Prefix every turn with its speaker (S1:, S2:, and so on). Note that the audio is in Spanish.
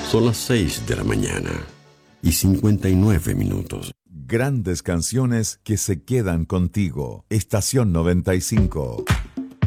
S1: Son las 6 de la mañana y 59 minutos.
S2: Grandes canciones que se quedan contigo. Estación 95.